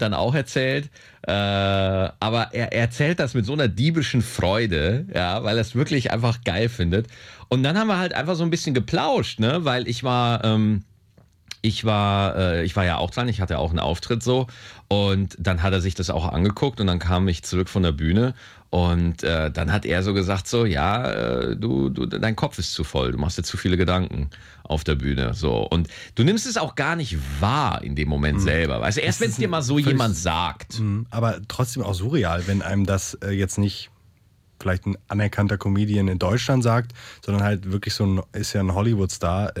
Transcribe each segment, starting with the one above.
dann auch erzählt. Aber er erzählt das mit so einer diebischen Freude, ja, weil er es wirklich einfach geil findet. Und dann haben wir halt einfach so ein bisschen geplauscht, ne, weil ich war ja auch dran, ich hatte auch einen Auftritt so und dann hat er sich das auch angeguckt und dann kam ich zurück von der Bühne und dann hat er so gesagt so, ja, dein Kopf ist zu voll, du machst dir zu viele Gedanken auf der Bühne so und du nimmst es auch gar nicht wahr in dem Moment selber, weißt du, erst wenn es dir mal so jemand sagt. Aber trotzdem auch surreal, wenn einem das jetzt nicht vielleicht ein anerkannter Comedian in Deutschland sagt, sondern halt wirklich ist ja ein Hollywood-Star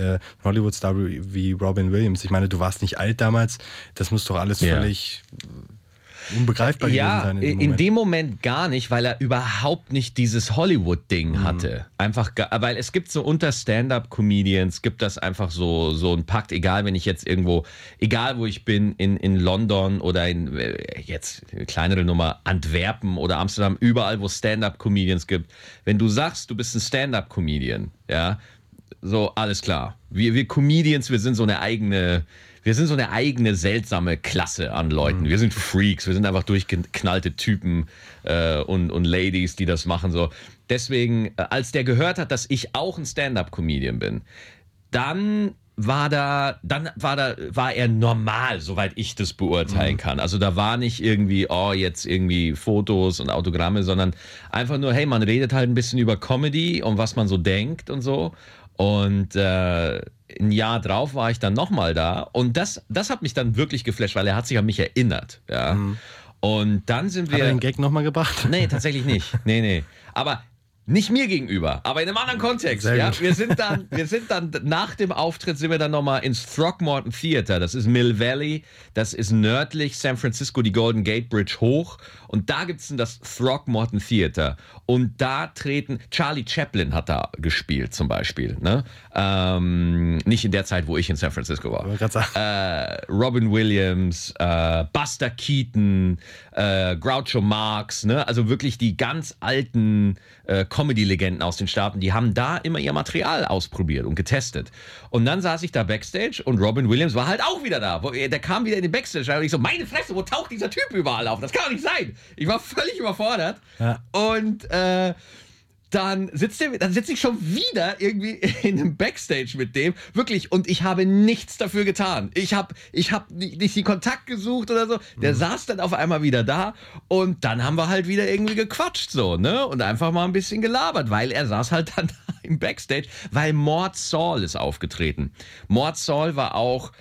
wie Robin Williams. Ich meine, du warst nicht alt damals, das muss doch alles völlig unbegreifbar gewesen sein. In dem Moment gar nicht, weil er überhaupt nicht dieses Hollywood-Ding hatte. Weil es gibt so unter Stand-Up-Comedians, gibt das einfach so ein Pakt, egal wo ich bin, in London oder jetzt kleinere Nummer, Antwerpen oder Amsterdam, überall, wo Stand-Up-Comedians gibt. Wenn du sagst, du bist ein Stand-Up-Comedian, ja, so, alles klar. Wir Comedians, wir sind so eine eigene seltsame Klasse an Leuten. Wir sind Freaks, wir sind einfach durchgeknallte Typen und Ladies, die das machen. So. Deswegen, als der gehört hat, dass ich auch ein Stand-Up-Comedian bin, dann war er normal, soweit ich das beurteilen kann. Also da war nicht irgendwie, jetzt irgendwie Fotos und Autogramme, sondern einfach nur, hey, man redet halt ein bisschen über Comedy und was man so denkt und so. Und ein Jahr drauf war ich dann nochmal da und das hat mich dann wirklich geflasht, weil er hat sich an mich erinnert. Ja. Und dann sind wir... Hat er den Gag nochmal gebracht? Nee, tatsächlich nicht. Nee. Aber nicht mir gegenüber, aber in einem anderen Kontext. Ja? Wir sind dann nach dem Auftritt sind wir dann nochmal ins Throckmorton Theater. Das ist Mill Valley, das ist nördlich San Francisco, die Golden Gate Bridge hoch. Und da gibt es das Throckmorton Theater. Und da treten, Charlie Chaplin hat da gespielt zum Beispiel. Ne? Nicht in der Zeit, wo ich in San Francisco war. Robin Williams, Buster Keaton, Groucho Marx, ne? Also wirklich die ganz alten Comedy-Legenden aus den Staaten, die haben da immer ihr Material ausprobiert und getestet. Und dann saß ich da Backstage und Robin Williams war halt auch wieder da. Der kam wieder in den Backstage und ich so, meine Fresse, wo taucht dieser Typ überall auf? Das kann doch nicht sein. Ich war völlig überfordert. Ja. Und dann sitze ich schon wieder irgendwie in einem Backstage mit dem. Wirklich. Und ich habe nichts dafür getan. Ich hab nicht den Kontakt gesucht oder so. Der saß dann auf einmal wieder da. Und dann haben wir halt wieder irgendwie gequatscht so, ne? Und einfach mal ein bisschen gelabert, weil er saß halt dann da im Backstage, weil Mort Saul ist aufgetreten. Mort Saul war auch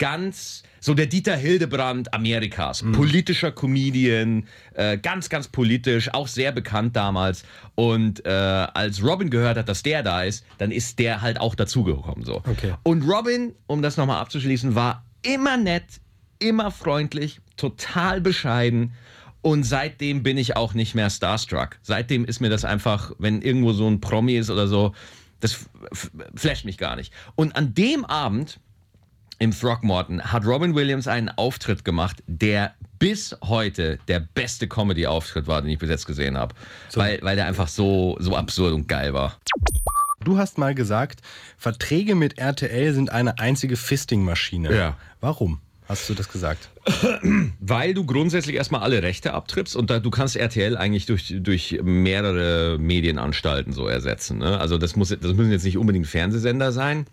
so der Dieter Hildebrand Amerikas. Politischer Comedian, ganz, ganz politisch, auch sehr bekannt damals. Und als Robin gehört hat, dass der da ist, dann ist der halt auch dazugekommen. So. Okay. Und Robin, um das nochmal abzuschließen, war immer nett, immer freundlich, total bescheiden. Und seitdem bin ich auch nicht mehr starstruck. Seitdem ist mir das einfach, wenn irgendwo so ein Promi ist oder so, das flasht mich gar nicht. Und an dem Abend im Throckmorton hat Robin Williams einen Auftritt gemacht, der bis heute der beste Comedy-Auftritt war, den ich bis jetzt gesehen habe. So. Weil der einfach so absurd und geil war. Du hast mal gesagt, Verträge mit RTL sind eine einzige Fisting-Maschine. Ja. Warum hast du das gesagt? Weil du grundsätzlich erstmal alle Rechte abtrittst und du kannst RTL eigentlich durch mehrere Medienanstalten so ersetzen. Ne? Also das müssen jetzt nicht unbedingt Fernsehsender sein,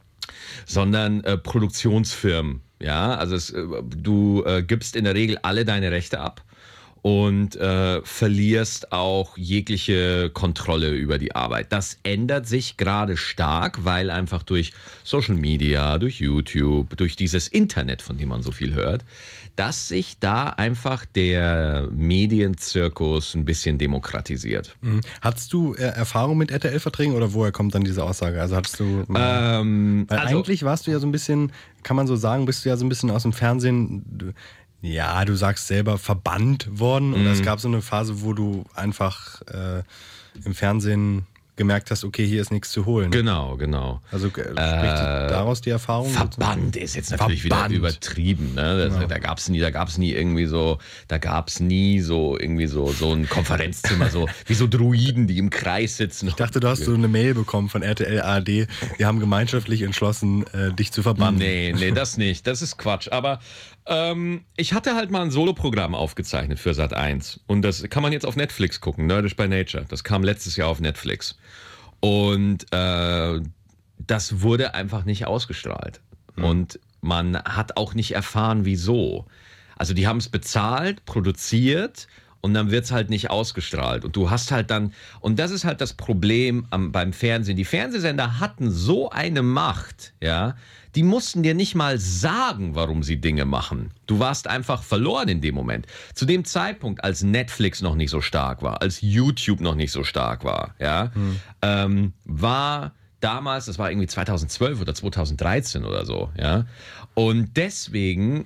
sondern Produktionsfirmen. Ja, also du gibst in der Regel alle deine Rechte ab und verlierst auch jegliche Kontrolle über die Arbeit. Das ändert sich gerade stark, weil einfach durch Social Media, durch YouTube, durch dieses Internet, von dem man so viel hört, dass sich da einfach der Medienzirkus ein bisschen demokratisiert. Hattest du Erfahrung mit RTL-Verträgen oder woher kommt dann diese Aussage? Also hattest du... weil eigentlich warst du ja so ein bisschen, kann man so sagen, bist du ja so ein bisschen aus dem Fernsehen... Ja, du sagst selber verbannt worden. Oder es gab so eine Phase, wo du einfach im Fernsehen gemerkt hast, okay, hier ist nichts zu holen. Genau. Also spricht daraus die Erfahrung? Verband ist jetzt natürlich wieder übertrieben. Ne? Da gab es nie irgendwie so, irgendwie so ein Konferenzzimmer, so wie so Druiden, die im Kreis sitzen. Ich dachte, du hast so eine Mail bekommen von RTL ARD, die haben gemeinschaftlich entschlossen, dich zu verbannen. Nee, das nicht. Das ist Quatsch. Aber ich hatte halt mal ein Soloprogramm aufgezeichnet für Sat.1 und das kann man jetzt auf Netflix gucken, Nerdish by Nature. Das kam letztes Jahr auf Netflix und das wurde einfach nicht ausgestrahlt und man hat auch nicht erfahren, wieso. Also die haben es bezahlt, produziert und dann wird es halt nicht ausgestrahlt. Und du hast halt dann, und das ist halt das Problem beim Fernsehen. Die Fernsehsender hatten so eine Macht, ja, die mussten dir nicht mal sagen, warum sie Dinge machen. Du warst einfach verloren in dem Moment. Zu dem Zeitpunkt, als Netflix noch nicht so stark war, als YouTube noch nicht so stark war, ja, war damals, das war irgendwie 2012 oder 2013 oder so, ja. Und deswegen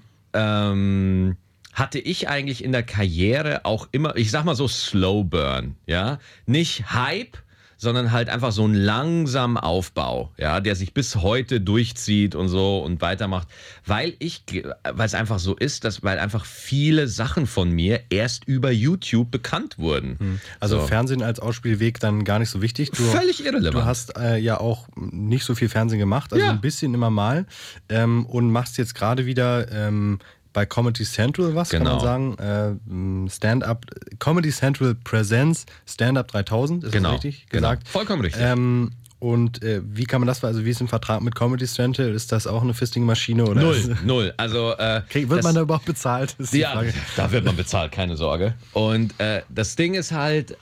hatte ich eigentlich in der Karriere auch immer, ich sag mal so Slow Burn, ja, nicht Hype, sondern halt einfach so einen langsamen Aufbau, ja, der sich bis heute durchzieht und so und weitermacht, weil es einfach so ist, weil einfach viele Sachen von mir erst über YouTube bekannt wurden. Also so. Fernsehen als Ausspielweg dann gar nicht so wichtig. Völlig irrelevant. Du hast ja auch nicht so viel Fernsehen gemacht, also ein bisschen immer mal und machst jetzt gerade wieder bei Comedy Central kann man sagen, Stand-Up, Comedy Central Presents Stand-Up 3000, ist das richtig gesagt? Vollkommen richtig. Und wie kann man das, also wie ist im Vertrag mit Comedy Central, ist das auch eine Fisting-Maschine? Oder Null. Also, wird man da überhaupt bezahlt? Ist die Frage. Da wird man bezahlt, keine Sorge. Und das Ding ist halt,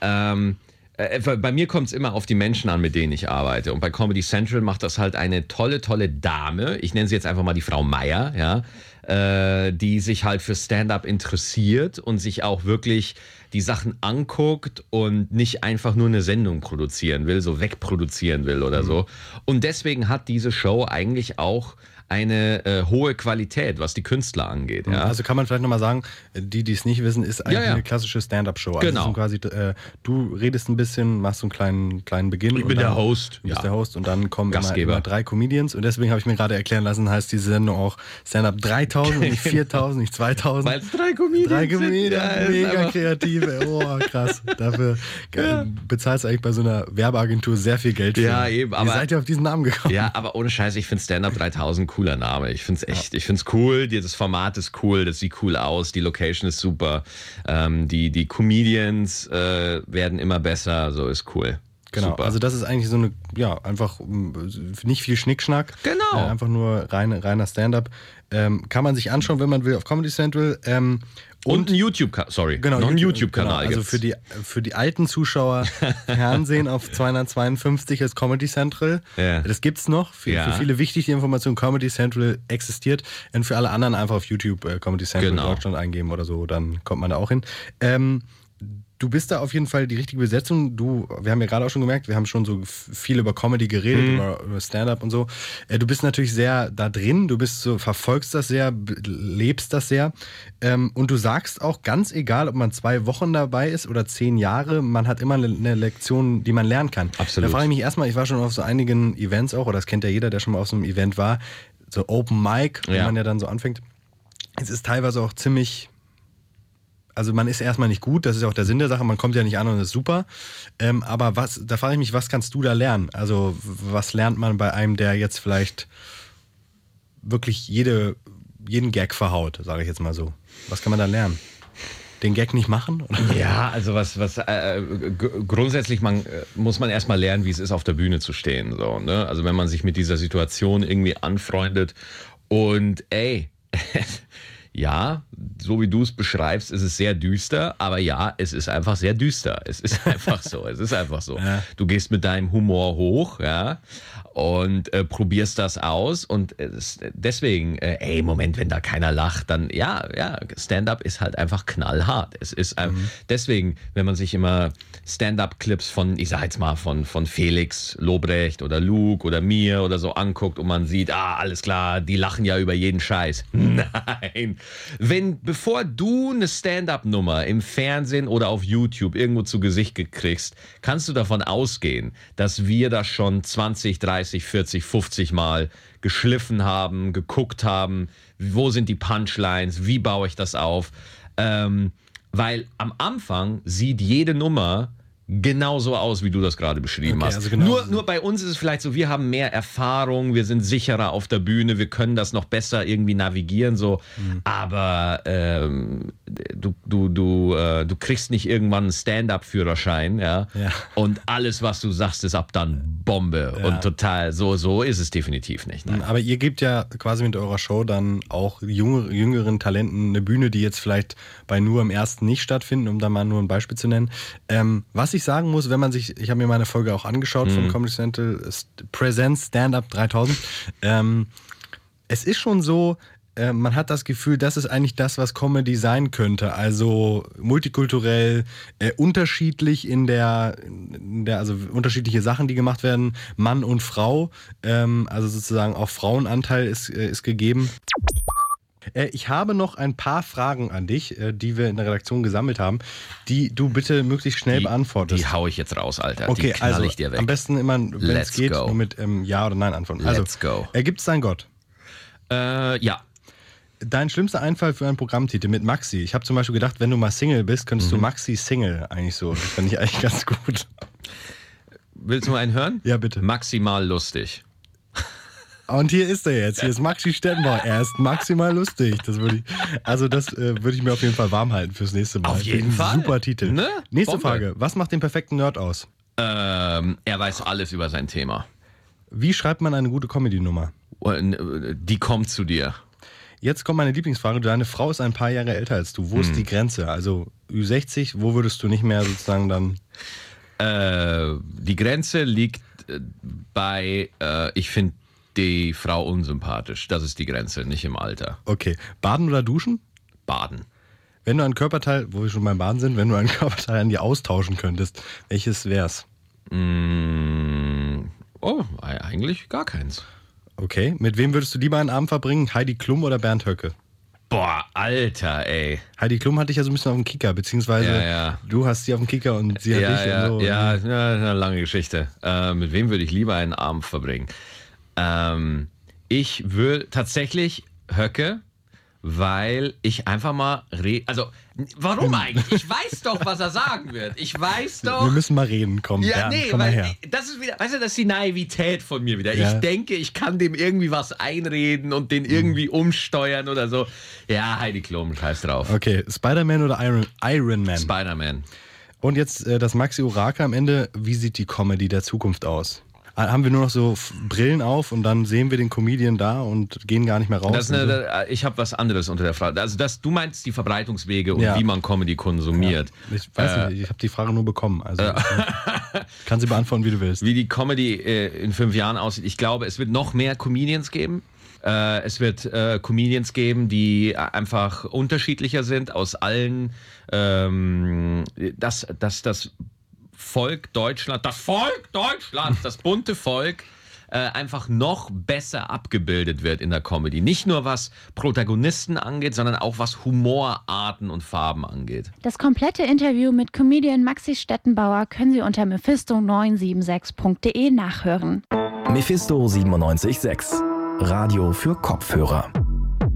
bei mir kommt es immer auf die Menschen an, mit denen ich arbeite. Und bei Comedy Central macht das halt eine tolle Dame, ich nenne sie jetzt einfach mal die Frau Meier, ja, die sich halt für Stand-up interessiert und sich auch wirklich die Sachen anguckt und nicht einfach nur eine Sendung produzieren will, so wegproduzieren will oder so. Und deswegen hat diese Show eigentlich auch eine hohe Qualität, was die Künstler angeht. Ja? Also kann man vielleicht nochmal sagen, die es nicht wissen, ist eigentlich eine klassische Stand-Up-Show. Also genau. Quasi, du redest ein bisschen, machst so einen kleinen Beginn. Ich bin der Host. Du bist der Host und dann kommen Gastgeber. immer 3 Comedians. Und deswegen habe ich mir gerade erklären lassen, heißt diese Sendung auch Stand-Up 3000 und nicht 4000, nicht 2000. Weil es 3 Comedians sind. Ja, mega kreativ. Oh, krass. Dafür bezahlst du eigentlich bei so einer Werbeagentur sehr viel Geld für. Ja, eben. Wie seid ihr auf diesen Namen gekommen? Ja, aber ohne Scheiße, ich finde Stand-Up 3000 cooler Name. Ich finde es echt, ich finde es cool. Das Format ist cool, das sieht cool aus, die Location ist super. Die Comedians werden immer besser, so ist cool. Genau, super. Also das ist eigentlich so eine, einfach nicht viel Schnickschnack. Genau. Einfach nur reiner Stand-Up. Kann man sich anschauen, wenn man will, auf Comedy Central. Und ein YouTube-Kanal, noch ein YouTube-Kanal. Also für die alten Zuschauer Fernsehen auf 252 ist Comedy Central. Ja. Das gibt's noch. Für viele wichtige Informationen, Comedy Central existiert. Und für alle anderen einfach auf YouTube Comedy Central Deutschland eingeben oder so, dann kommt man da auch hin. Du bist da auf jeden Fall die richtige Besetzung. Wir haben ja gerade auch schon gemerkt, wir haben schon so viel über Comedy geredet, über Stand-Up und so. Du bist natürlich sehr da drin, verfolgst das sehr, lebst das sehr. Und du sagst auch, ganz egal, ob man 2 Wochen dabei ist oder 10 Jahre, man hat immer eine Lektion, die man lernen kann. Absolut. Da frage ich mich erstmal, ich war schon auf so einigen Events auch, oder das kennt ja jeder, der schon mal auf so einem Event war, so Open Mic, wo man ja dann so anfängt. Es ist teilweise auch ziemlich... Also man ist erstmal nicht gut, das ist ja auch der Sinn der Sache, man kommt ja nicht an und ist super. Aber da frage ich mich, was kannst du da lernen? Also was lernt man bei einem, der jetzt vielleicht wirklich jeden Gag verhaut, sage ich jetzt mal so. Was kann man da lernen? Den Gag nicht machen? Oder? Ja, also grundsätzlich muss man erstmal lernen, wie es ist, auf der Bühne zu stehen. So, ne? Also wenn man sich mit dieser Situation irgendwie anfreundet und ja, so wie du es beschreibst, ist es sehr düster, aber ja, es ist einfach sehr düster. Es ist einfach so, Ja. Du gehst mit deinem Humor hoch, ja, und probierst das aus und deswegen, Moment, wenn da keiner lacht, dann, Stand-up ist halt einfach knallhart. Es ist deswegen, wenn man sich immer Stand-up-Clips von, ich sag jetzt mal, von Felix Lobrecht oder Luke oder mir oder so anguckt und man sieht, alles klar, die lachen ja über jeden Scheiß. Nein, Bevor du eine Stand-up-Nummer im Fernsehen oder auf YouTube irgendwo zu Gesicht kriegst, kannst du davon ausgehen, dass wir das schon 20, 30, 40, 50 Mal geschliffen haben, geguckt haben, wo sind die Punchlines, wie baue ich das auf, weil am Anfang sieht jede Nummer genauso aus, wie du das gerade beschrieben hast. Also genau nur bei uns ist es vielleicht so, wir haben mehr Erfahrung, wir sind sicherer auf der Bühne, wir können das noch besser irgendwie navigieren, so. Aber du kriegst nicht irgendwann einen Stand-up-Führerschein, ja? Und alles, was du sagst, ist ab dann Bombe und total, so ist es definitiv nicht. Nein. Aber ihr gebt ja quasi mit eurer Show dann auch jüngeren Talenten eine Bühne, die jetzt vielleicht bei Nur im Ersten nicht stattfinden, um da mal nur ein Beispiel zu nennen. Was ich sagen muss, wenn man sich, ich habe mir meine Folge auch angeschaut von Comedy Central, Presents Stand-Up 3000, es ist schon so, man hat das Gefühl, das ist eigentlich das, was Comedy sein könnte. Also multikulturell, unterschiedlich also unterschiedliche Sachen, die gemacht werden, Mann und Frau, also sozusagen auch Frauenanteil ist gegeben. Ich habe noch ein paar Fragen an dich, die wir in der Redaktion gesammelt haben, die du bitte möglichst schnell beantwortest. Die hau ich jetzt raus, Alter. Okay, die knall also ich dir weg. Am besten immer, wenn es geht, nur mit Ja oder Nein antworten. Let's go. Gibt es einen Gott? Ja. Dein schlimmster Einfall für einen Programmtitel mit Maxi. Ich habe zum Beispiel gedacht, wenn du mal Single bist, könntest du Maxi Single eigentlich so. Das fand ich eigentlich ganz gut. Willst du mal einen hören? Ja, bitte. Maximal lustig. Und hier ist er jetzt. Hier ist Maxi Stettenbauer. Er ist maximal lustig. Das würde ich mir auf jeden Fall warm halten fürs nächste Mal. Auf jeden Fall. Super Titel. Ne? Nächste Bombe. Frage. Was macht den perfekten Nerd aus? Er weiß alles über sein Thema. Wie schreibt man eine gute Comedy-Nummer? Die kommt zu dir. Jetzt kommt meine Lieblingsfrage. Deine Frau ist ein paar Jahre älter als du. Wo ist die Grenze? Also Ü60, wo würdest du nicht mehr sozusagen dann... Die Grenze liegt bei, ich finde die Frau unsympathisch. Das ist die Grenze, nicht im Alter. Okay. Baden oder duschen? Baden. Wenn du ein Körperteil, wo wir schon beim Baden sind, wenn du ein Körperteil an dir austauschen könntest, welches wär's? Eigentlich gar keins. Okay. Mit wem würdest du lieber einen Abend verbringen? Heidi Klum oder Bernd Höcke? Boah, Alter, ey. Heidi Klum hatte ich ja so ein bisschen auf dem Kicker, beziehungsweise du hast sie auf dem Kicker und sie hat dich. Und so. Ja, eine lange Geschichte. Mit wem würde ich lieber einen Abend verbringen? Ich würde tatsächlich Höcke, weil ich einfach mal also, warum eigentlich? Ich weiß doch, was er sagen wird. Ich weiß doch. Wir müssen mal reden, komm. Ja, Bernd, nee, komm mal weil her. das ist wieder, weißt du, das ist die Naivität von mir wieder. Ja. Ich denke, ich kann dem irgendwie was einreden und den irgendwie umsteuern oder so. Ja, Heidi Klum, scheiß drauf. Okay, Spider-Man oder Iron Man? Spider-Man. Und jetzt das Maxi-Orakel am Ende. Wie sieht die Comedy der Zukunft aus? Haben wir nur noch so Brillen auf und dann sehen wir den Comedian da und gehen gar nicht mehr raus? Ich habe was anderes unter der Frage. Also du meinst die Verbreitungswege und wie man Comedy konsumiert. Ja, ich weiß nicht, ich habe die Frage nur bekommen. Also kann sie beantworten, wie du willst. Wie die Comedy in 5 Jahren aussieht. Ich glaube, es wird noch mehr Comedians geben. Es wird Comedians geben, die einfach unterschiedlicher sind aus allen. Das Volk Deutschland, das bunte Volk, einfach noch besser abgebildet wird in der Comedy. Nicht nur was Protagonisten angeht, sondern auch was Humorarten und Farben angeht. Das komplette Interview mit Comedian Maxi Stettenbauer können Sie unter mephisto976.de nachhören. Mephisto 97.6, Radio für Kopfhörer.